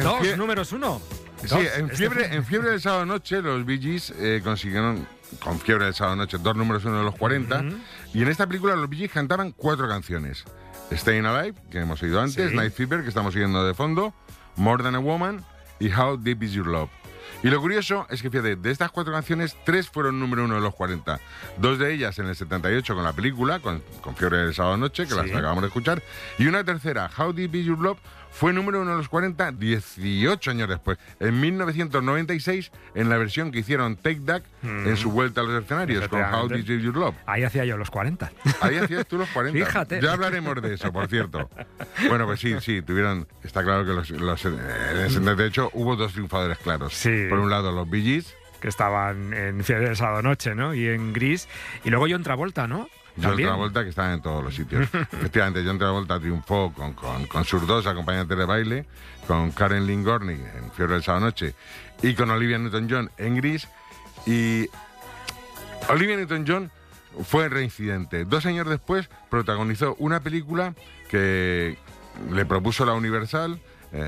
Dos números uno. Sí, en Fiebre del Sábado Noche, los Bee Gees consiguieron, con Fiebre del Sábado Noche, 2 números 1 de los 40. Y en esta película los Bee Gees cantaban 4 canciones. Staying Alive, que hemos oído antes, Night Fever, que estamos oyendo de fondo, More Than a Woman y How Deep Is Your Love. Y lo curioso es que, fíjate, de estas 4 canciones, 3 fueron número 1 de los 40. 2 de ellas en el 78 con la película, con Fiebre del Sábado Noche, que las acabamos de escuchar. Y una tercera, How Deep Is Your Love, fue número 1 de los 40 18 años después, en 1996, en la versión que hicieron Take That en su vuelta a los escenarios, con How Deep Is Your Love. Ahí hacía yo los 40. Ahí hacías tú los 40. Fíjate. Ya hablaremos de eso, por cierto. Bueno, pues sí, tuvieron... Está claro que en el 78 hubo 2 triunfadores claros. Sí. Por un lado, los Bee Gees, que estaban en Fiebre del Sábado Noche, ¿no? Y en Gris. Y luego John Travolta, ¿no? John Travolta, que estaba en todos los sitios. Efectivamente, John Travolta triunfó con sus 2 acompañantes de baile, con Karen Lynn Gorney en Fiebre del Sábado Noche y con Olivia Newton-John en Gris. Y Olivia Newton-John fue reincidente. 2 años después protagonizó una película que le propuso la Universal,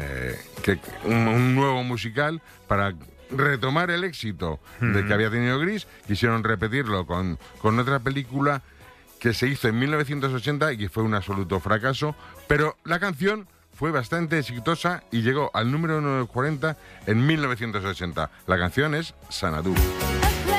un nuevo musical para retomar el éxito de que había tenido Gris. Quisieron repetirlo con otra película que se hizo en 1980 y que fue un absoluto fracaso, pero la canción fue bastante exitosa y llegó al número 1 de los 40 en 1980. La canción es Xanadu.